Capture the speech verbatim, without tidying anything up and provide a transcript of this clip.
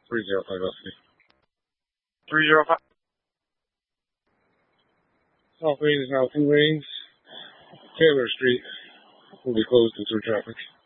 three zero five L C. three zero five. South lane is now two lanes. Taylor Street will be closed to through traffic.